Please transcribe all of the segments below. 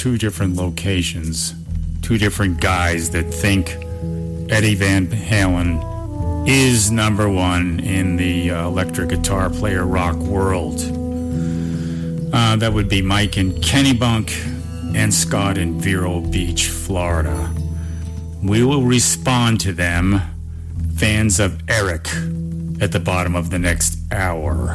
two different locations, two different guys that think Eddie Van Halen is number one in the electric guitar player rock world. That would be Mike in Kennebunk and Scott in Vero Beach, Florida. We will respond to them, fans of Eric, at the bottom of the next hour.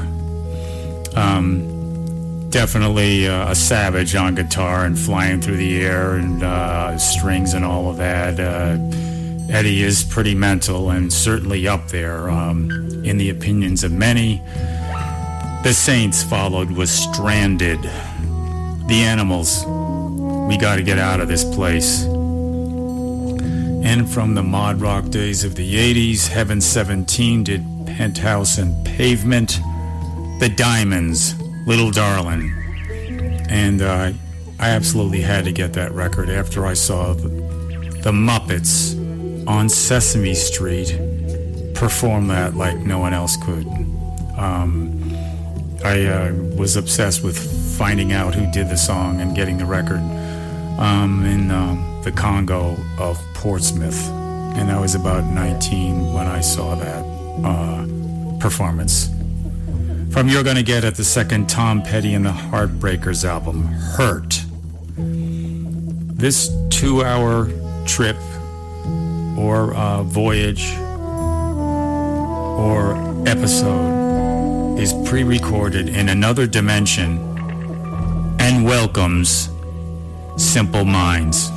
Definitely a savage on guitar and flying through the air and strings and all of that. Eddie is pretty mental and certainly up there in the opinions of many. The Saints followed with Stranded. The Animals, We Gotta Get Out of This Place. And from the mod rock days of the 80s, Heaven 17 did Penthouse and Pavement. The Diamonds, Little Darlin'. And I absolutely had to get that record after I saw the Muppets on Sesame Street perform that like no one else could. I was obsessed with finding out who did the song and getting the record in the Congo of Portsmouth. And I was about 19 when I saw that performance. From You're Gonna Get It, the second Tom Petty and the Heartbreakers album, Hurt. This 2-hour trip or voyage or episode is pre-recorded in another dimension and welcomes Simple Minds.